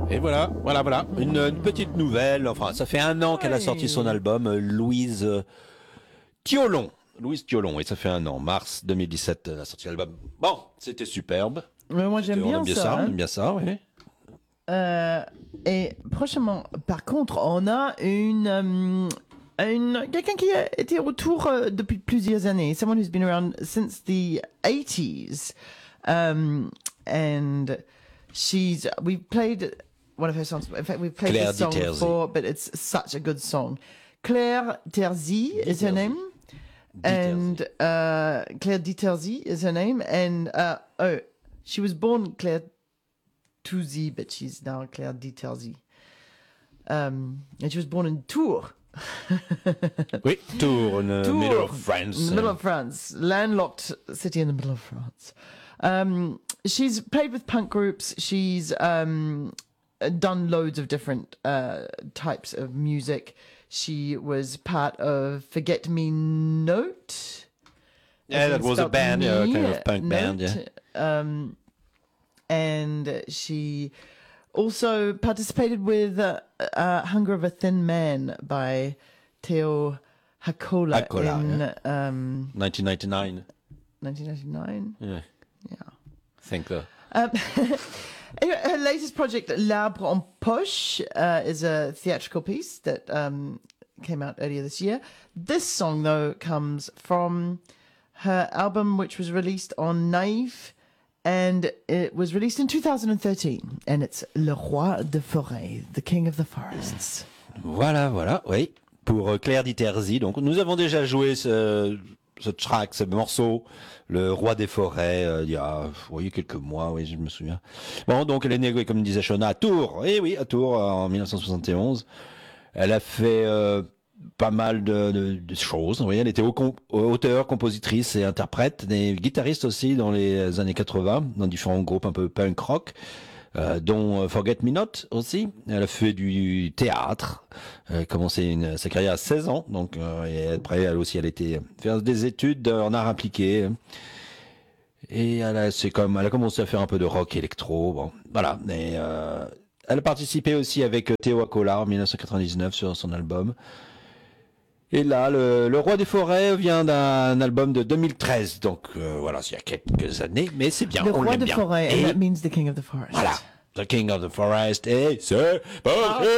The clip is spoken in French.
Et voilà. Une petite nouvelle. Enfin, ça fait 1 an qu'elle a sorti son album, Louise Thiolon. Louise Thiolon, et ça fait 1 an. Mars 2017, elle a sorti l'album. Bon, c'était superbe. Mais moi j'aime bien ça. On aime bien ça, oui. Et prochainement, par contre, on a quelqu'un qui a été autour depuis plusieurs années. Someone who's been around since the 80s. And we played one of her songs. In fact, we've played Claire this song Diterzi. before, but it's such a good song. Claire Terzi is her name. And Claire Diterzi is her name. And she was born Claire Touzy, but she's now Claire Diterzi. And she was born in Tours. Oui, Tours, in the middle of France. In the middle of France. Landlocked city in the middle of France. She's played with punk groups. She's done loads of different types of music. She was part of Forget Me Note. Yeah, that was a band, a kind of punk band, yeah. And she also participated with Hunger of a Thin Man by Theo Hakola in 1999. 1999? Yeah. Yeah. I think Anyway, her latest project, L'Arbre en Poche, is a theatrical piece that came out earlier this year. This song, though, comes from her album, which was released on Naïve, and it was released in 2013. And it's Le Roi de Forêt, The King of the Forests. Voilà, oui. Pour Claire Diterzi. Donc, nous avons déjà joué ce track, ce morceau, Le Roi des Forêts, il y a, quelques mois, oui, je me souviens. Bon, donc elle est née, comme disait Shona, à Tours. Eh oui, à Tours, en 1971. Elle a fait pas mal de choses. Oui, elle était auteure, compositrice et interprète, et guitariste aussi dans les années 80, dans différents groupes un peu punk rock. Dont Forget Me Not aussi. Elle a fait du théâtre. Elle a commencé sa carrière à 16 ans. Donc, et après, elle aussi, elle était faire des études en arts appliqués. Et elle a commencé à faire un peu de rock électro. Bon, voilà. Et, elle a participé aussi avec Théo Hakola en 1999 sur son album. Et là, le Roi des Forêts vient d'un album de 2013. Donc, voilà, c'est il y a quelques années, mais c'est bien. Le on Roi l'aime de bien. Forêt, and that means the King of the Forest. Voilà. The King of the Forest, et c'est parti!